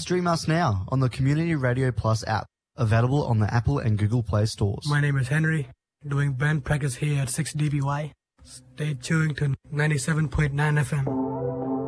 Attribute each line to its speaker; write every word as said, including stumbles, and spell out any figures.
Speaker 1: stream us now on the Community Radio Plus app, available on the Apple and Google Play stores.
Speaker 2: My name is Henry, doing band practice here at six D B Y. Stay tuned to ninety-seven point nine F M.